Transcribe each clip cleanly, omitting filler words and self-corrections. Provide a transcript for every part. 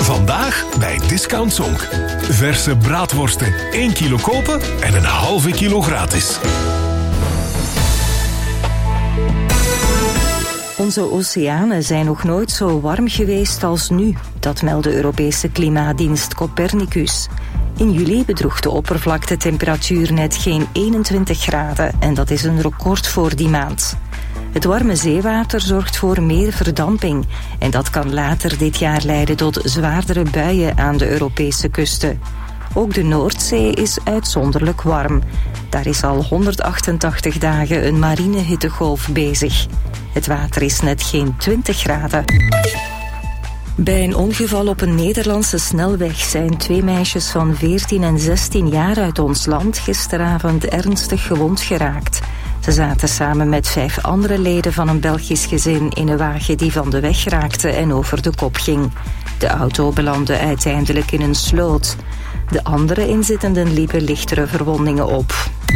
Vandaag bij Discount Zonk. Verse braadworsten 1 kilo kopen en een halve kilo gratis. Onze oceanen zijn nog nooit zo warm geweest als nu. Dat meldt de Europese klimaatdienst Copernicus. In juli bedroeg de oppervlaktetemperatuur net geen 21 graden en dat is een record voor die maand. Het warme zeewater zorgt voor meer verdamping en dat kan later dit jaar leiden tot zwaardere buien aan de Europese kusten. Ook de Noordzee is uitzonderlijk warm. Daar is al 188 dagen een marine hittegolf bezig. Het water is net geen 20 graden. Bij een ongeval op een Nederlandse snelweg zijn 2 meisjes van 14 en 16 jaar uit ons land gisteravond ernstig gewond geraakt. Ze zaten samen met 5 andere leden van een Belgisch gezin in een wagen die van de weg raakte en over de kop ging. De auto belandde uiteindelijk in een sloot. De andere inzittenden liepen lichtere verwondingen op.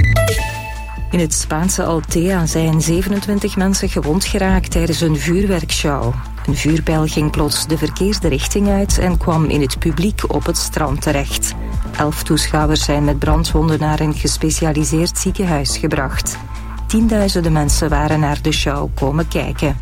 In het Spaanse Altea zijn 27 mensen gewond geraakt tijdens een vuurwerkshow. Een vuurpijl ging plots de verkeerde richting uit en kwam in het publiek op het strand terecht. 11 toeschouwers zijn met brandwonden naar een gespecialiseerd ziekenhuis gebracht. Tienduizenden mensen waren naar de show komen kijken.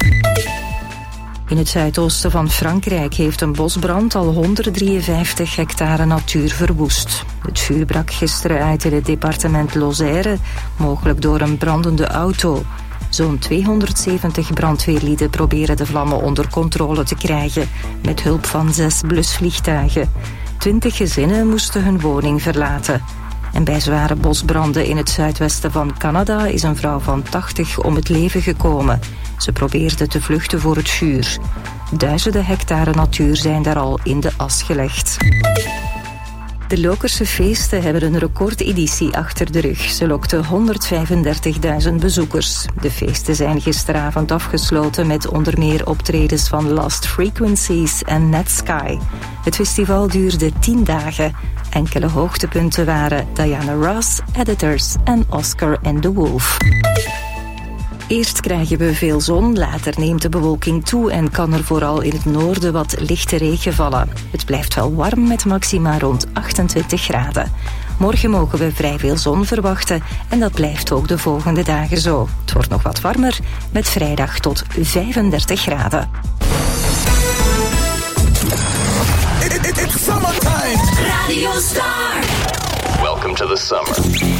In het zuidoosten van Frankrijk heeft een bosbrand al 153 hectare natuur verwoest. Het vuur brak gisteren uit in het departement Lozère, mogelijk door een brandende auto. Zo'n 270 brandweerlieden proberen de vlammen onder controle te krijgen, met hulp van 6 blusvliegtuigen. 20 gezinnen moesten hun woning verlaten. En bij zware bosbranden in het zuidwesten van Canada is een vrouw van 80 om het leven gekomen. Ze probeerde te vluchten voor het vuur. Duizenden hectare natuur zijn daar al in de as gelegd. De Lokerse feesten hebben een recordeditie achter de rug. Ze lokten 135.000 bezoekers. De feesten zijn gisteravond afgesloten met onder meer optredens van Lost Frequencies en Netsky. Het festival duurde 10 dagen. Enkele hoogtepunten waren Diana Ross, Editors en Oscar and the Wolf. Eerst krijgen we veel zon, later neemt de bewolking toe en kan er vooral in het noorden wat lichte regen vallen. Het blijft wel warm met maxima rond 28 graden. Morgen mogen we vrij veel zon verwachten en dat blijft ook de volgende dagen zo. Het wordt nog wat warmer, met vrijdag tot 35 graden. It's summertime! Radio Star! Welcome to the summer.